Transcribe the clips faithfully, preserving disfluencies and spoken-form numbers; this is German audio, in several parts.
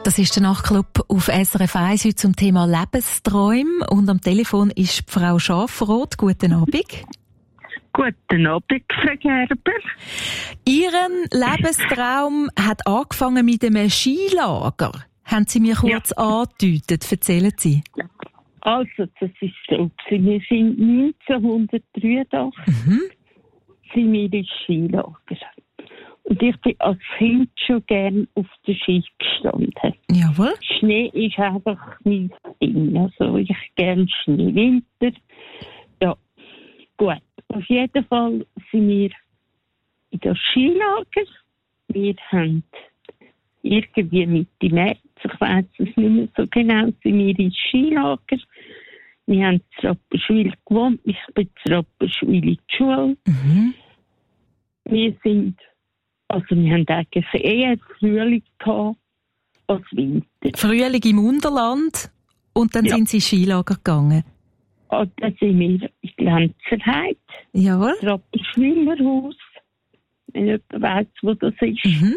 Das ist der Nachtclub auf S R F eins heute zum Thema Lebensträume. Und am Telefon ist Frau Schafroth. Guten Abend. Guten Abend, Frau Gerber. Ihren Lebenstraum hat angefangen mit einem Skilager. Haben Sie mir kurz ja. angedeutet? Erzählen Sie. Also, das ist so. Wir sind neunzehnhundertdreiundachtzig mhm. sind wir ins Skilager. Und ich bin als Kind schon gern auf der Ski gestanden. Jawohl. Schnee ist einfach mein Ding. Also ich gern Schnee. Winter. Ja, gut. Auf jeden Fall sind wir in das Skilager. Wir haben irgendwie Mitte März, ich weiss es nicht mehr so genau, sind wir ins Skilager. Wir haben in Rapperswil gewohnt. Ich bin in Rapperswil in die Schule. Mhm. Wir sind Also wir haben eigentlich eher Frühling gehabt als Winter. Frühling im Unterland und dann ja. sind Sie ins Skilager gegangen? Und dann sind wir in Glänzerheide. Jawohl. Das Rapperswiler Haus. Wenn jemand weiss, wo das ist. Mhm.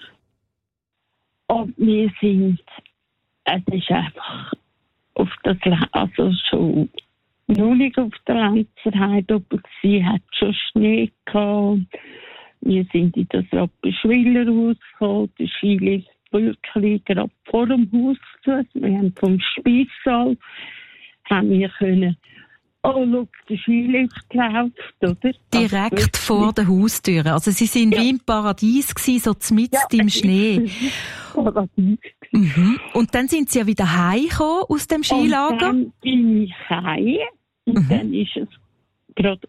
Und wir sind, es ist einfach auf das, also schon noch nicht auf der Glänzerheide oben gewesen, hat schon Schnee gehabt. Wir sind in das Rapperswiler Haus gekommen, der Skilift wirklich gerade vor dem Haus zu. Wir haben vom Speissaal haben wir können, oh, schau, der Skilift läuft, oder? Direkt also, vor der Haustür. Also Sie sind ja. wie im Paradies gewesen, so mitten ja, im Schnee. Paradies. Mhm. Und dann sind Sie ja wieder heimgekommen aus dem Skilager? Und dann bin ich heim und mhm. dann ist es gerade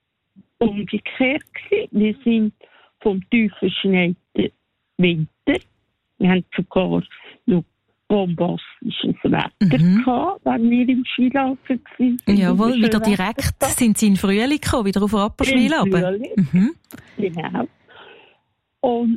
umgekehrt gewesen. Wir sind vom tiefen Schnee Winter. Wir haben sogar noch bombastisches Wetter mhm. gehabt, wenn wir im Skilager waren. Jawohl, wieder direkt sind Sie in Frühling gekommen, wieder auf Rapperswil runter. Mhm. Genau. Und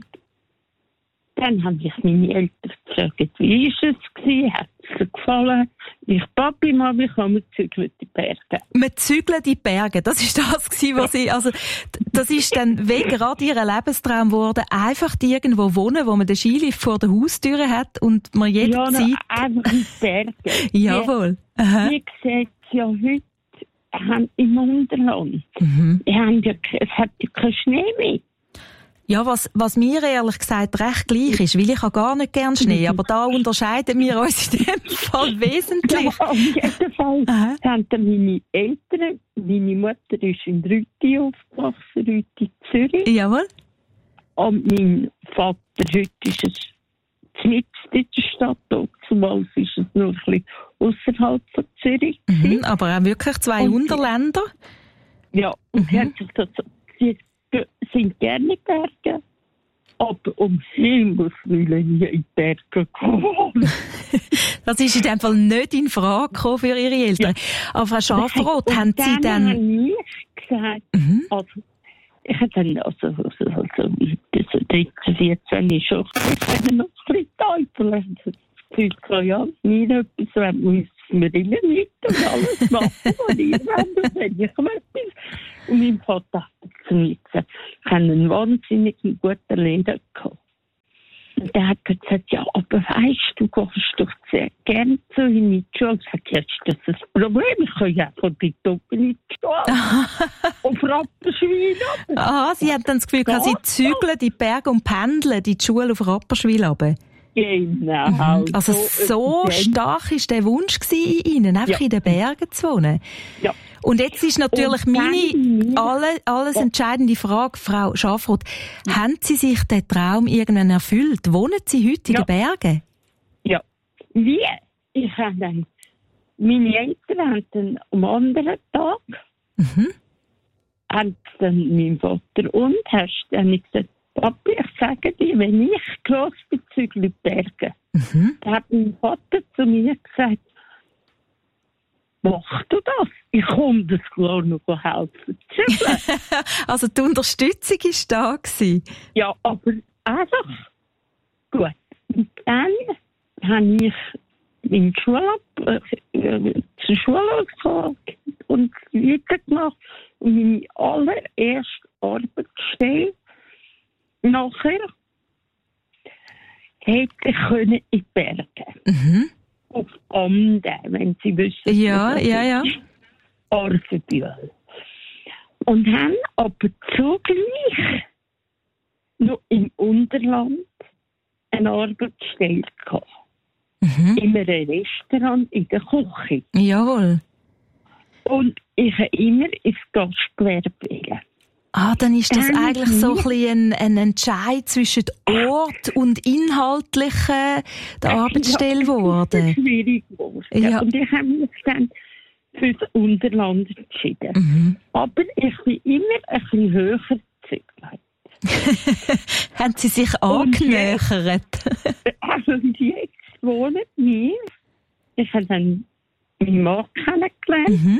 dann haben mich meine Eltern gefragt, wie ist es gewesen, hat es ihnen gefallen? Ich, Papi, Mami, komm, wir zügeln die Berge. Wir zügeln die Berge, das ist das gewesen, was Sie, also, das ist dann wie gerade Ihr Lebenstraum geworden, einfach irgendwo wohnen, wo man den Skilift vor der Haustür hat und man jederzeit... Ja, einfach in die Berge. Jawohl. Aha. Wie sieht es ja heute haben im Unterland. Mhm. Haben ja, es hat ja keinen Schnee mehr. Ja, was, was mir ehrlich gesagt recht gleich ist, weil ich habe gar nicht gern Schnee, aber da unterscheiden wir uns in dem Fall wesentlich. Ja, auf jeden Fall haben meine Eltern, meine Mutter ist in Rüti aufgewachsen, Rüti Zürich. Jawohl. Und mein Vater, heute ist es mitten in der Stadt, zumal ist es nur ein bisschen außerhalb von Zürich. Mhm, aber auch wirklich zwei und Unterländer. Ja, und mhm. sich das, sie sind gerne Berge, aber um Himmels Willen nie in die Berge gekommen. Das ist in dem Fall nicht in Frage gekommen für Ihre Eltern. Ja. Aber Frau Schafroth, haben Sie dann... habe ich gesagt, mhm. also, ich habe dann, also, also, also, also dreizehn, vierzehn ist schon, ich habe noch ein bisschen Teufel. Ich habe ja nie etwas, wenn wir wir immer mit und alles machen, was ihr wollt, wenn ich etwas. Und mein Vater hat zu mir gesagt, ich habe einen wahnsinnig guten Lehrer gehabt. Und der hat gesagt, ja, aber weisst du, du gehst doch sehr gerne zu ihm in die Schule. Ich sage, ja, ist das ein Problem? Ich kann ja von dort oben in die Schule. Und Rapperswil runter. Aha, Sie haben dann das Gefühl, ja, Sie zügeln die Berge und pendeln die Schule auf Rapperswil runter. Genau. Mhm. Also so, so stark war der Wunsch in Ihnen, einfach ja. in den Bergen zu wohnen. Ja. Und jetzt ist natürlich meine alle, alles entscheidende Frage, Frau Schafroth. Ja. Haben Sie sich den Traum irgendwann erfüllt? Wohnen Sie heute in ja. den Bergen? Ja. Wie? Ich habe dann, meine Eltern haben dann am anderen Tag, mhm. haben dann mein Vater und hast dann gesagt, Papi, ich sage dir, wenn ich gross bezüglich Berge, mhm. da hat mein Vater zu mir gesagt, mach du das? Ich komme das klar noch helfen. Also die Unterstützung war da gewesen. Ja, aber einfach gut. Und dann habe ich meine Schule äh, zur Schule gegangen und weitergemacht und meine allererste Arbeitsstelle nachher hätte können in die Berge. Mhm. Auf Amden, wenn Sie wissen. Ja, ja, ja. Arvenbühl. Und haben aber zugleich noch im Unterland eine Arbeitsstelle gehabt. Mhm. In einem Restaurant, in der Küche. Jawohl. Und ich habe immer ins Gastgewerbe wählen. Ah, dann ist das Dann eigentlich so ein, bisschen ein, ein Entscheid zwischen Ort und inhaltlichen der Arbeitsstelle geworden. Das ist schwierig geworden. Ja. Und ich habe mich dann für das Unterland entschieden. Mhm. Aber ich bin immer ein bisschen höher gezügelt. Haben Sie sich angenähert? Also jetzt wohnen wir. Ich habe dann meinen Mann kennengelernt. Mhm.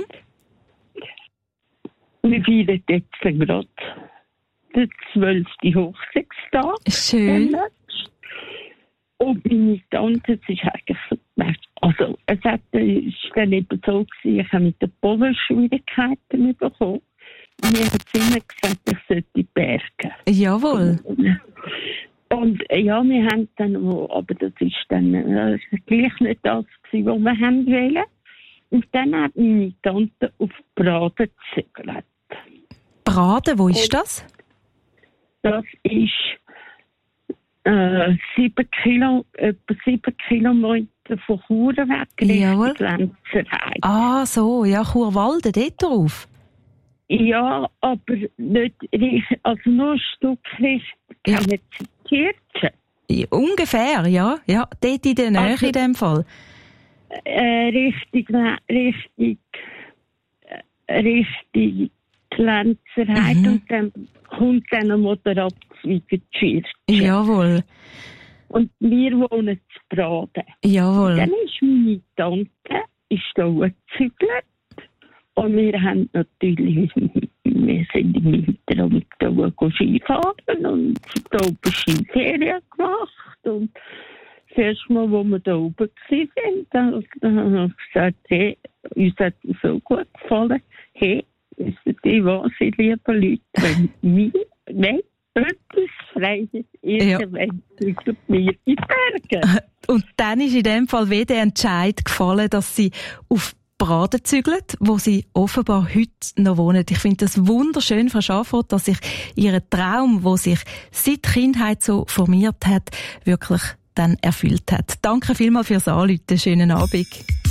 Wir feiern jetzt gerade den zwölften Hochzeitstag. Schön. Und meine Tante, es ist eigentlich, also es hat, es ist dann eben so gewesen, ich habe mit den Polen Schwierigkeiten bekommen. Mir hat es immer gesagt, ich sollte bergen. Jawohl. Und ja, wir haben dann, aber das ist dann äh, gleich nicht das gewesen, was wir haben wollen. Und dann hat meine Tante auf Braden gezögert. Braden, wo ist das? Das ist äh, sieben Kilo, etwa sieben Kilometer von Chur weg, Jawohl. Richtung Lenzerheide. Ah, so, ja, Churwalden, dort drauf. Ja, aber nicht richtig, also nur ein Stück Ja. Richtung Kirche. Ja, ungefähr, ja. Ja, dort in der Nähe Also- in dem Fall. Äh, Richtung, Richtung, äh, Richtung Lenzerheide Mhm. und dann kommt dann einmal der Abzweig in die Kirche. Jawohl, Und wir wohnen zu Braden. jawohl. Dann ist meine Tante ist da gezügelt. Und wir haben natürlich, wir sind im Winter und da Skifahren und da oben Skiferien gemacht. Und das erste Mal, wo wir da oben waren, dann, dann habe ich gesagt, hey, uns hat es so gut gefallen. Hey, wissen Sie was, ihr lieben Leute, wenn mir, wenn etwas frei ist, irgendwann zügelt mir in die Berge. Und dann ist in dem Fall wieder der Entscheid gefallen, dass sie auf Braden zügelt, wo sie offenbar heute noch wohnen. Ich finde das wunderschön, Frau Schafroth, dass sich ihr Traum, wo sich seit Kindheit so formiert hat, wirklich dann erfüllt hat. Danke vielmals fürs Anrufen. Schönen Abend.